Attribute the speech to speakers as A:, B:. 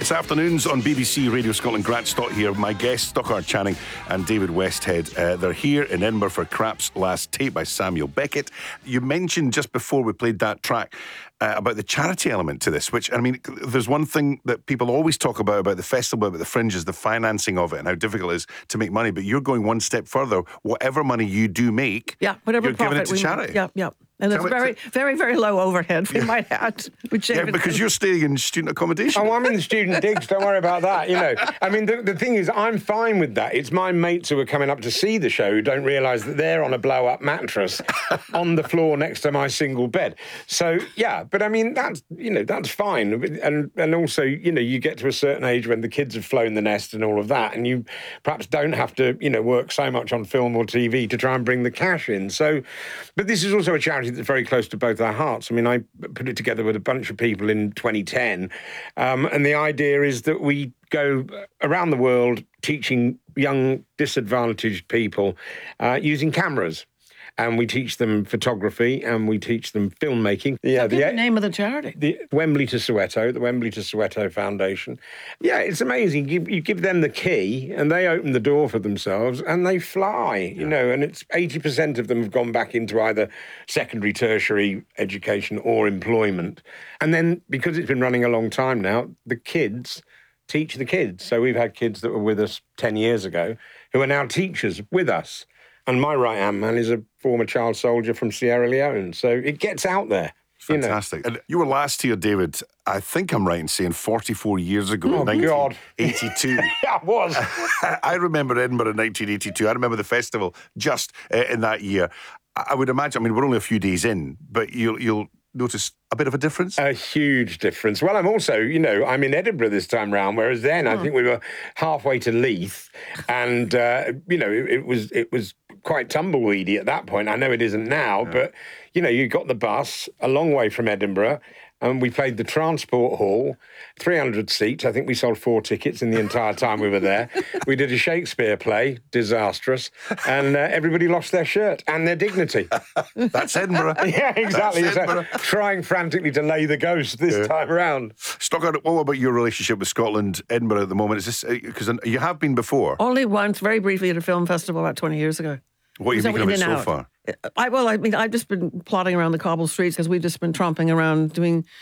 A: Most afternoons on BBC Radio Scotland. Grant Stott here. My guests, Stockard Channing and David Westhead. They're here in Edinburgh for Krapp's Last Tape by Samuel Beckett. You mentioned just before we played that track about the charity element to this, which, I mean, there's one thing that people always talk about the festival, about the Fringes, the financing of it and how difficult it is to make money. But you're going one step further. Whatever money you do make,
B: whatever
A: you're giving it to charity.
B: Yeah. And it's very, very low overhead, we might add.
A: Because you're staying in student accommodation.
C: Oh, I'm in the student digs, don't worry about that, I mean, the thing is, I'm fine with that. It's my mates who are coming up to see the show who don't realise that they're on a blow-up mattress on the floor next to my single bed. So, yeah, but I mean, that's fine. And also, you get to a certain age when the kids have flown the nest and all of that, and you perhaps don't have to, work so much on film or TV to try and bring the cash in. So, but this is also a charity that's very close to both our hearts. I mean, I put it together with a bunch of people in 2010, and the idea is that we go around the world teaching young disadvantaged people using cameras. And we teach them photography and we teach them filmmaking.
B: Yeah, the name of the charity.
C: The Wembley to Soweto Foundation. Yeah, it's amazing. You give them the key and they open the door for themselves and they fly, and it's 80% of them have gone back into either secondary, tertiary education or employment. And then, because it's been running a long time now, the kids teach the kids. So we've had kids that were with us 10 years ago who are now teachers with us. And my right-hand man is a former child soldier from Sierra Leone. So it gets out there.
A: Fantastic. And you were last here, David, I think I'm right in saying 44 years ago, 1982.
C: I was.
A: I remember Edinburgh in 1982. I remember the festival just in that year. I would imagine, we're only a few days in, but you'll notice a bit of a difference?
C: A huge difference. Well, I'm also, I'm in Edinburgh this time round, whereas then I think we were halfway to Leith, and it was quite tumbleweedy at that point. I know it isn't now, but you got the bus a long way from Edinburgh. And we played the Transport Hall, 300 seats. I think we sold 4 tickets in the entire time we were there. We did a Shakespeare play, disastrous, and everybody lost their shirt and their dignity.
A: That's Edinburgh.
C: Yeah, exactly. So, trying frantically to lay the ghost this time around.
A: Stockard, what about your relationship with Scotland, Edinburgh at the moment? Is this because you have been before?
B: Only once, very briefly, at a film festival about 20 years ago.
A: What have you been of it so far?
B: I've just been plodding around the cobble streets because we've just been tromping around doing